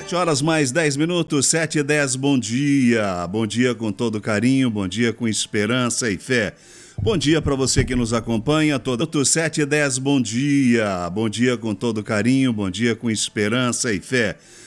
7 horas mais 10 minutos, 7h10, bom dia. Bom dia com todo carinho, bom dia com esperança e fé. Bom dia para você que nos acompanha, todo 7h10, bom dia. Bom dia com todo carinho, bom dia com esperança e fé.